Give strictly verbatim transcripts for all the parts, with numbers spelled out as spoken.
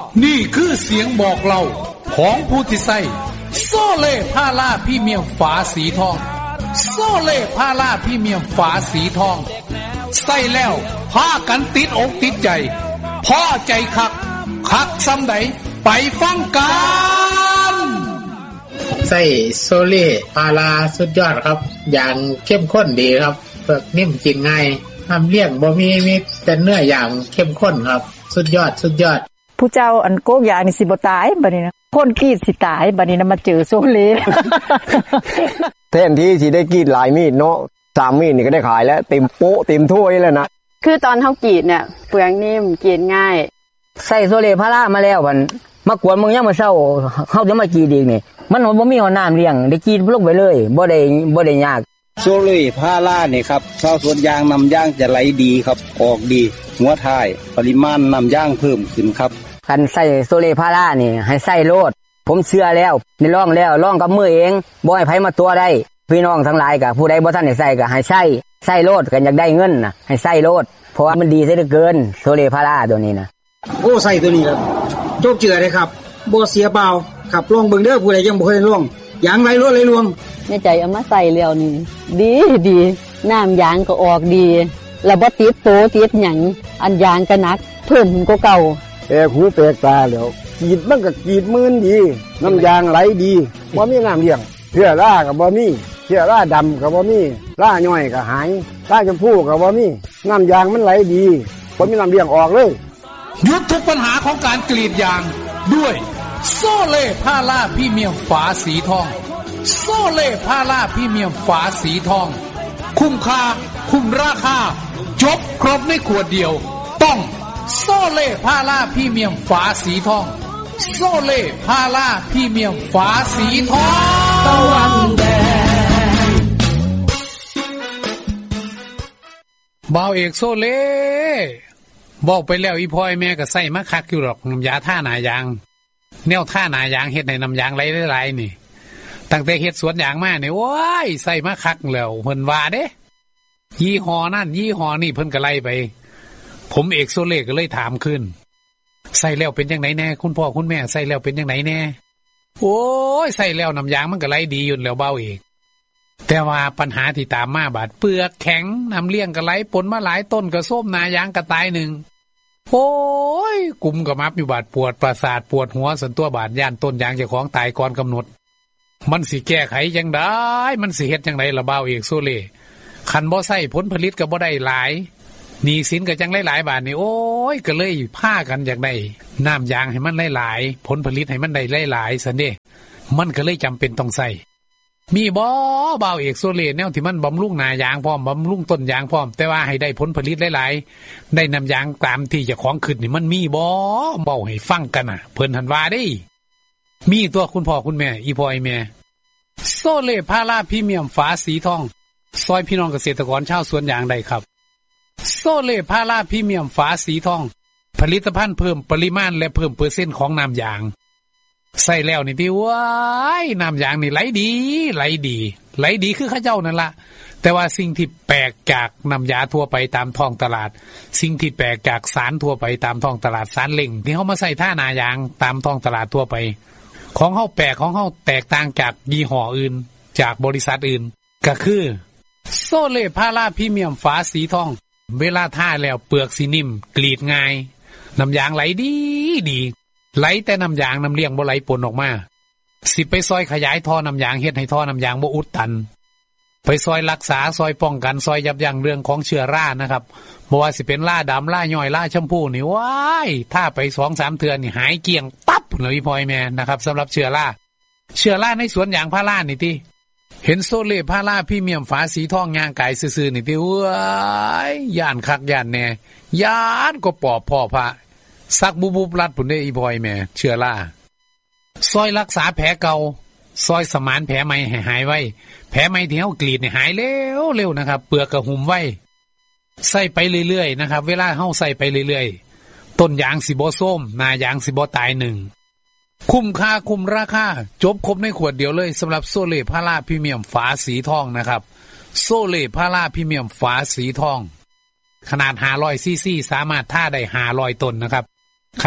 นี่คือเสียงบอกเล่าของผู้ที่ใส่โซเล่พาราพรีเมียมฝาสีทองโซเล่พาราพรีเมียมฝาสีทองใส่แล้วพากันติดอกติดใจพอใจคักคักซ้ำใดไปฟังกันใส่โซเล่พาราสุดยอดครับอย่างเข้มข้นดีครับเปลือกนิ่มกินง่ายทำเลี้ยงบ่มีมีแต่เนื้ออย่างเข้มข้นครับสุดยอดสุดยอดผู้เจ้าอันโกกยานี่สิบ่ตายบัดนี้นะคนกรีดสิตายบัดนี้นะมาเจอโซเล่แทนที่สิได้กรีดหลายมีดเนาะสามมีดนี่ก็ได้ขายแล้วเต็มโป๊ะเต็มถ้วยแล้วนะคือตอนเฮากรีดเนี่ยเปลือกนิ่มกินง่ายใส่โซเล่พารามาแล้วมันมากวนมึงยังมาเศร้าเฮาจะมากรีดอีกนี่มันบ่มีน้ำเลี้ยงได้กรีดลงไปเลยบ่ได้บ่ได้ยากโซเล่พารานี่ครับชาวสวนยางนำยางจะไหลดีครับออกดีหัวท้ายปริมาณนำยางเพิ่มขึ้นครับคันใส่โซเล่พารานี่ให้ใส่โลดผมเชื่อแล้วได้ลองแล้วลองกับมือเองบ่ให้ไผมาตัวได้พี่น้องทั้งหลายก็ผู้ใดบ่ทันได้ใส่ก็ให้ใส่ใส่โลดกันอยากได้เงินน่ะให้ใส่โลดเพราะว่ามันดีซะเหลือเกินโซเล่พาราตัวนี้นะโอ้ใส่ตัวนี้ครับโชคเจือเลยครับบ่เสียเปล่าครับลองเบิ่งเด้อผู้ใดยังบ่เคยลองยางไหลรวดไหลรวงในใจเอามาใส่แล้วนี่ดีดีน้ำยางก็ออกดีแล้วบ่ติดโตติดหยังอันยางก็หนักเพิ่มขึ้นกว่าเก่าแอกหูแปลกตาแล้วกรีดมันก็กรีดมื่นดีน้ำยางไหลดีบ่มีน้ำเลี้ยงเชื้อราก็บ่มีเชื้อราดำก็บ่มีราย่อยก็หายราชมพูก็บ่มีน้ำยางมันไหลดีบ่มีน้ำเลี้ยงออกเลยหยุดทุกปัญหาของการกรีดยางด้วยโซเล่พาราพรีเมียมฝาสีทองโซเล่พาราพรีเมียมฝาสีทองคุ้มค่าคุ้มราคาจบครบในขวดเดียวต้องโซเล่พาราพรีเมียมฝาสีทองโซเล่พาราพรีเมียมฝาสีทองตะวันแดงบ่าวเอกโซเล่บอกไปแล้วอีพ่อยแม่ก็ใส่มาคักอยู่หรอกน้ำยาท่าหนายางแนวท่าหนายางเฮ็ดในน้ำยางไหลๆนี่ตั้งแต่เฮ็ดสวนยางมาเนี่ยโอ้ยใส่มาคักแล้วเพิ่นว่าเด้ยี่ห้อนั่นยี่ห้อนี่เพิ่นก็ไล่ไปผมเอกโซเล่ก็เลยถามขึ้นใส่แล้วเป็นจังได๋แน่คุณพ่อคุณแม่ใส่แล้วเป็นจังได๋แน่โอ้ยใส่แล้วน้ำยางมันก็ไหลดีอยู่แล้วเบาเอกแต่ว่าปัญหาที่ตามมาบาดเปลือกแข็งน้ำเลี้ยงก็ไหลปนมาหลายต้นก็ส้มนายางก็ตายหนึ่งโอ้ยกุมกระมับอยู่บาดปวดประสาทปวดหัวสันตัวบาดย่านต้นยางเจ้าของตายก่อนกำหนดมันสิแก้ไขจังได๋มันสิเฮ็ดจังได๋ล่ะเบาเอกโซเล่คันบ่ใส่ผลผลิตก็บ่ได้หลายหนี้สินก็จังหลายๆบาทนี่โอ้ยก็เลยพากันอยากได้น้ำยางให้มันหลายๆผลผลิตให้มันได้หลายๆซั่นเด้มันก็เลยจำเป็นต้องใส่มีบ่เบาเอกโซเล่แนวที่มันบำรุงหน้ายางพร้อมบำรุงต้นยางพร้อมแต่ว่าให้ได้ผลผลิตหลายๆได้น้ำยางตามที่เจ้าของขึ้นนี่มันมีบ่เบาให้ฟังกันน่ะเพิ่นหันว่าได้มีตัวคุณพ่อคุณแม่อีพ่ออีแม่โซเล่พาราพรีเมียมฝาสีทองซอยพี่น้องเกษตรกรชาวสวนยางได้ครับโซเล่พาราพรีเมียมฝาสีทองผลิตภัณฑ์เพิ่มปริมาณและเพิ่มเปอร์เซ็นต์ของน้ำยางใส่แล้วนี่พี่ว้ายน้ำยางนี่ไหลดีไหลดีไหลดีคือข้าเจ้านั่นละแต่ว่าสิ่งที่แปลกจากน้ำยาทั่วไปตามท้องตลาดสิ่งที่แปลกจากสารทั่วไปตามท้องตลาดสารเล่งที่เขามาใส่ท่านายางตามท้องตลาดทั่วไปของเขาแปลกของเขาแตกต่างจากยี่ห้ออื่นจากบริษัทอื่นก็คือโซเล่พาราพรีเมียมฝาสีทองเวลาท่าแล้วเปลือกสีนิ่มกรีดง่ายน้ำยางไหลดีดีไหลแต่น้ำยางน้ำเลี้ยงบ่ไหลปนออกมาสิไปซอยขยายท่อน้ำยางเฮ็ดให้ท่อน้ำยางบ่อุดตันไปซอยรักษาซอยป้องกันซอยยับยั้งเรื่องของเชื้อรานะครับบ่ว่าสิเป็นราดำราย่อยราชมพูนี่ว้ายถ้าไป สองสาม เทื่อนี่หายเกลี้ยงปั๊บเลยพี่พ่อยแม่นะครับสำหรับเชื้อราเชื้อราในสวนยางพารานี่ติเห็นโซเล่พาราพรีเมียมฝาสีทองย่างกายซื่อๆนี่ติว้ายย่านคักย่านแน่ย่านก็ปอบพ่อพระซักบุบๆรัดพุ่นเด้อีพ่อยแม่เชื้อราซอยรักษาแผลเก่าซอยสมานแผลใหม่ให้หายไว้แผลใหม่ที่เฮากรีดนี่หายเร็วเร็วนะครับเปลือกก็หุ้มไว้ใส่ไปเรื่อยๆนะครับเวลาเฮาใส่ไปเรื่อยๆต้นยางสิบ่ส้มหน้ายางสิบ่ตายหนึ่งคุ้มค่าคุ้มราคาจบครบในขวดเดียวเลยสำหรับโซเล่พาราพรีเมียมฝาสีทองนะครับโซเล่พาราพรีเมียมฝาสีทองขนาดห้าร้อยซีซีสามารถท่าได้ห้าร้อยต้นนะครับขนาด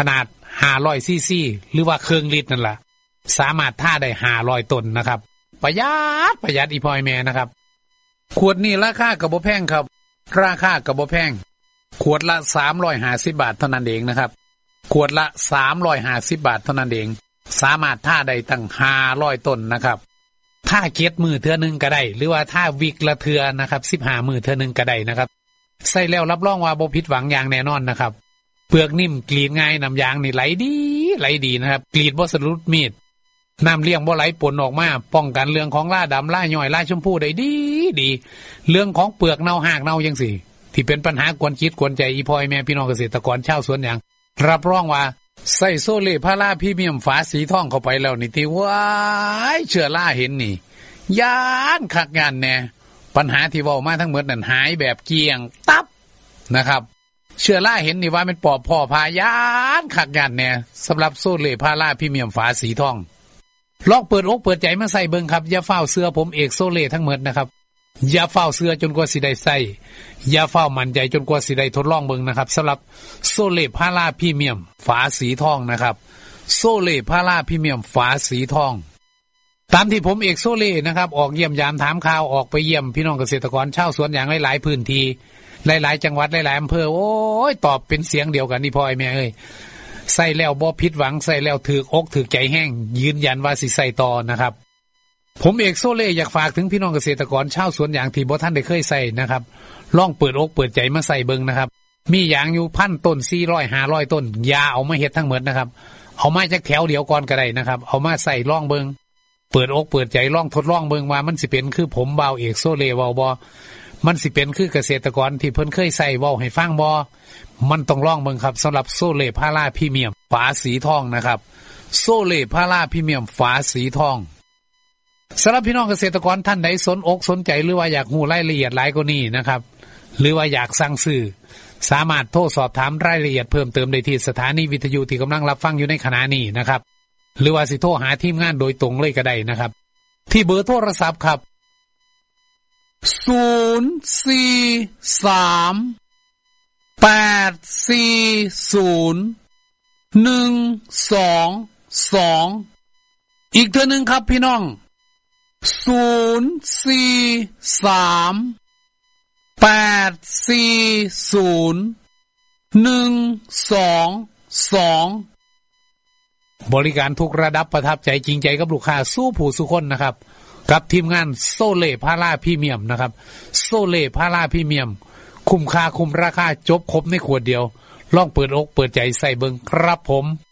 ห้าร้อยซีซีหรือว่าเครื่องลิตรนั่นล่ะสามารถท่าได้ห้าร้อยต้นนะครับประหยัดประหยัดอีพ่อแม่นะครับขวดนี้ราคาก็บ่แพงครับราคาก็บ่แพงขวดละสามร้อยห้าสิบบาทเท่านั้นเองนะครับขวดละสามร้อยห้าสิบบาทเท่านั้นเองสามารถท่าได้ตั้งห้าร้อยต้นนะครับท่าเก็ดมือเทื่อนึงก็ได้หรือว่าท่าวิกละเทื่อนะครับสิบห้ามือเทื่อนึงก็ได้นะครับใส่แล้วรับรองว่าบ่ผิดหวังอย่างแน่นอนนะครับเปลือกนิ่มกรีดง่ายน้ำยางนี่ไหลดีไหลดีนะครับกรีดบ่สะดุดมีดน้ำเลี้ยงบ่ไหลปนออกมาป้องกันเรื่องของล่าดำล่าย่อยล่าชมพูได้ดีดีเรื่องของเปลือกเน่าหากเน่าจังซี่ที่เป็นปัญหากวนจิตกวนใจอีพ่อแม่พี่น้องเกษตรกรชาวสวนยางรับรองว่าใส่โซเล่พาราพรีเมียมฝาสีทองเข้าไปแล้วนี่ติว้ายเชื้อราเห็นนี่ย่านคักงานแน่ปัญหาที่เว้ามาทั้งหมดนั่นหายแบบเกลี้ยงตับนะครับเชื้อราเห็นนี่ว่าเป็นปอบพ่อพายานคักงานแน่สำหรับโซเล่พาราพรีเมียมฝาสีทองลองเปิดอกเปิดใจมาใส่เบิ่งครับอย่าเฝ้าเสื้อผมเอกโซเล่ทั้งหมดนะครับอย่าเฝ้าเสื้อจนกว่าสิได้ใส่อย่าเฝ้ามั่นใจจนกว่าสิได้ทดลองเบิ่งนะครับสำหรับโซเล่พาราพรีเมียมฝาสีทองนะครับโซเล่พาราพรีเมียมฝาสีทองตามที่ผมเอกโซเล่นะครับออกเยี่ยมยามถามข่าวออกไปเยี่ยมพี่น้องเกษตรกรชาวสวนอย่างหลายๆพื้นที่หลายๆจังหวัดหลายๆอำเภอโอ้ยตอบเป็นเสียงเดียวกันนี่พ่อไอ้แม่เอ้ยใส่แล้วบ่ผิดหวังใส่แล้วถือกอกถือใจแห้งยืนยันว่าสิใส่ต่อนะครับผมเอกโซเล่อยากฝากถึงพี่น้องเกษตรกรชาวสวนยางที่บ่ท่านได้เคยใส่นะครับลองเปิดอกเปิดใจมาใส่เบิ่งนะครับมียางอยู่พันต้นสี่ร้อย ห้าร้อยต้นอย่าเอามาเฮ็ดทั้งหมดนะครับเอามาจากแถวเดียวก่อนก็ได้นะครับเอามาใส่ลองเบิ่งเปิดอกเปิดใจลองทดลองเบิ่งว่ามันสิเป็นคือผมบ่าวเอกโซเล่เว้าบ่มันสิเป็นคือเกษตรกรที่เพิ่นเคยใส่เว้าให้ฟังบ่มันต้องลองเบิ่งครับสำหรับโซเล่พาราพรีเมียมฝาสีทองนะครับโซเล่พาราพรีเมียมฝาสีทองสำหรับพี่น้องเกษตรกรท่านใดสนอกสนใจหรือว่าอยากรู้รายละเอียดหลายกว่านี้นะครับหรือว่าอยากสั่งซื้อสามารถโทรสอบถามรายละเอียดเพิ่มเติมได้ที่สถานีวิทยุที่กำลังรับฟังอยู่ในขณะนี้นะครับหรือว่าสิโทรหาทีมงานโดยตรงเลยก็ได้นะครับที่เบอร์โทรศัพท์ครับศูนย์ สี่ สาม แปด สี่ ศูนย์ หนึ่ง สอง สองอีกเทื่อนึงครับพี่น้องศูนย์ สี่ สาม แปด สี่ ศูนย์ หนึ่ง สอง สองบริการทุกระดับประทับใจจริงใจกับลูกค้าสู้ผู้สุคนนะครับกับทีมงานโซเล่พาราพรีเมียมนะครับโซเล่พาราพรีเมียมคุ้มค่าคุ้มราคาจบครบในขวดเดียวลองเปิดอกเปิดใจใส่เบิ่งครับผม